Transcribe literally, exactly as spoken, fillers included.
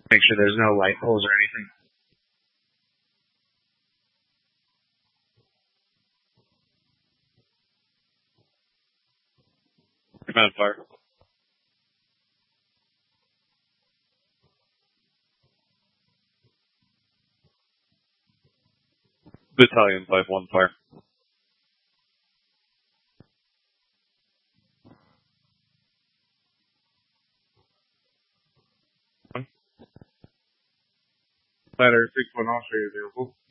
Make sure there's no light poles or anything. Command fire. Battalion five one fire. Ladder six one Austria available.